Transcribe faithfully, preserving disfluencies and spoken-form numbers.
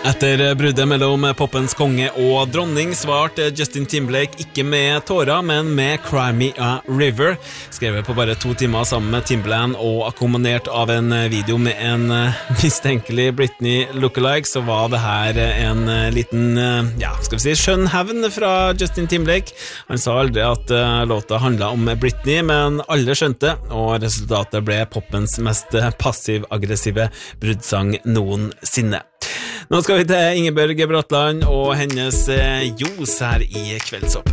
Etter bruddet mellom poppens konge og dronning svarte Justin Timberlake ikke med tårer, men med Cry Me a River, skrevet på bare to timer sammen med Timbaland og akkompagnert av en video med en mistenkelig Britney lookalike, så var det her en liten, ja, skal vi si, skjønn hevn fra Justin Timberlake. Han sa aldri at låta handlet om Britney, men alle skjønte, og resultatet ble poppens mest passiv-aggressive bruddsang noensinne. Nå skal vi til Ingebjørg Bratland og hennes Jos her i Kveldsopp.